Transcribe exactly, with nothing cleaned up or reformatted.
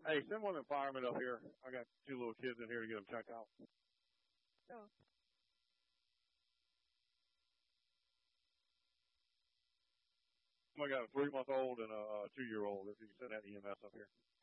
Hey, send one of the firemen up here. I got two little kids in here to get them checked out. Oh. I got a three-month-old and a two-year-old. If you can send that E M S up here.